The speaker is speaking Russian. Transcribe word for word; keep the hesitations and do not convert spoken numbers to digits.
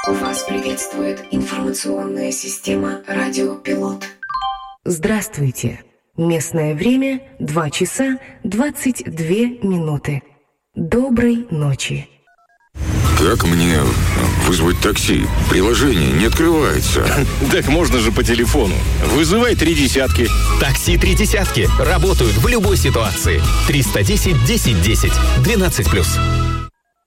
Вас приветствует информационная система «Радио Пилот». Здравствуйте. Местное время два часа двадцать две минуты. Доброй ночи. Как мне вызвать такси? Приложение не открывается. Так можно же по телефону. Вызывай три десятки. Такси три десятки. Работают в любой ситуации. триста десять десять десять. двенадцать плюс.